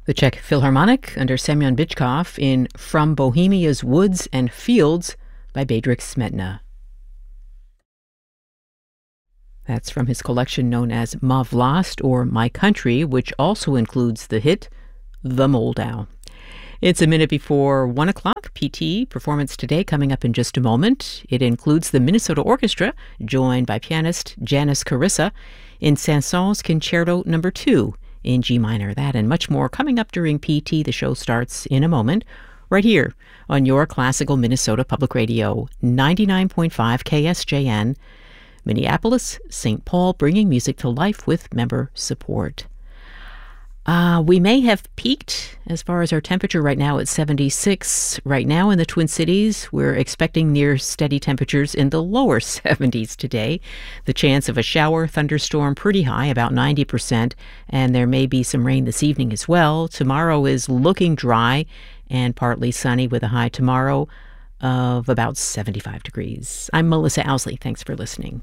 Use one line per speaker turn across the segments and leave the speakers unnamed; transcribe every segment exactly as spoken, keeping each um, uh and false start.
The Czech Philharmonic under Semyon Bychkov in From Bohemia's Woods and Fields by Bedřich Smetana. That's from his collection known as Má vlast, or My Country, which also includes the hit The Moldau. It's a minute before one o'clock. P T performance today coming up in just a moment. It includes the Minnesota Orchestra, joined by pianist Janice Carissa, in Saint-Saëns Concerto Number Two in G minor. That and much more coming up during P T. The show starts in a moment, right here on your Classical Minnesota Public Radio, ninety-nine point five K S J N, Minneapolis, Saint Paul, bringing music to life with member support. Uh, we may have peaked as far as our temperature right now at seventy-six. Right now in the Twin Cities, we're expecting near steady temperatures in the lower seventies today. The chance of a shower, thunderstorm pretty high, about ninety percent, and there may be some rain this evening as well. Tomorrow is looking dry and partly sunny with a high tomorrow of about seventy-five degrees. I'm Melissa Owsley. Thanks for listening.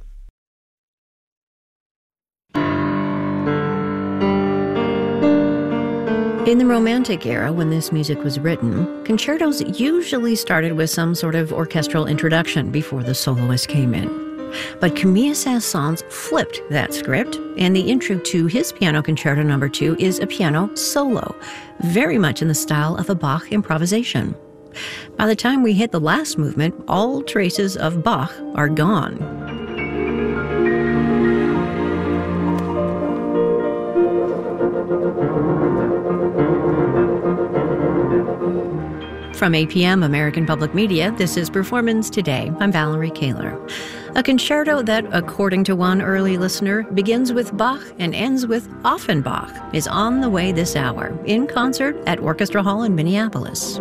In the Romantic era, when this music was written, concertos usually started with some sort of orchestral introduction before the soloist came in. But Camille Saint-Saëns flipped that script, and the intro to his piano concerto number two is a piano solo, very much in the style of a Bach improvisation. By the time we hit the last movement, all traces of Bach are gone. From A P M American Public Media, this is Performance Today. I'm Valerie Kaler. A concerto that, according to one early listener, begins with Bach and ends with Offenbach is on the way this hour, in concert at Orchestra Hall in Minneapolis.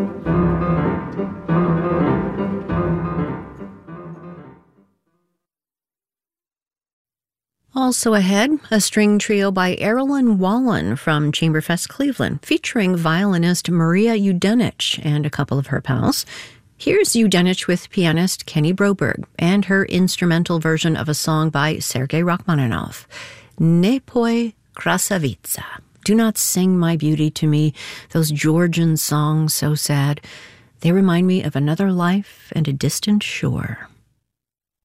Also ahead, a string trio by Erilyn Wallen from Chamberfest Cleveland, featuring violinist Maria Yudenich and a couple of her pals. Here's Yudenich with pianist Kenny Broberg and her instrumental version of a song by Sergei Rachmaninoff, Ne poi krasavitsa. Do not sing my beauty to me, those Georgian songs so sad. They remind me of another life and a distant shore.